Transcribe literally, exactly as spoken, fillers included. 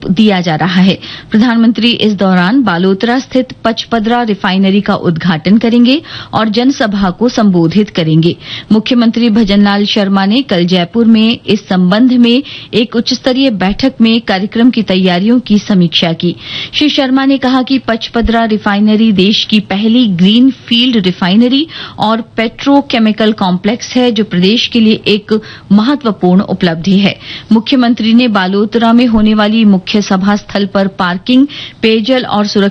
दिया जा रहा है। प्रधानमंत्री इस दौरान बालोतरा स्थित पचपदरा रिफाइनरी का उद्घाटन करेंगे और जनसभा को संबोधित करेंगे। मुख्यमंत्री भजनलाल शर्मा ने कल जयपुर में इस संबंध में एक उच्चस्तरीय बैठक में कार्यक्रम की तैयारियों की समीक्षा की। श्री शर्मा ने कहा कि पचपदरा रिफाइनरी देश की पहली ग्रीन फील्ड रिफाइनरी और पेट्रोकेमिकल कॉम्प्लेक्स है, जो प्रदेश के लिए एक महत्वपूर्ण उपलब्धि है। मुख्यमंत्री ने बालोतरा में होने वाली मुख्य सभा स्थल पर पार्किंग, पेयजल और सुरक्षा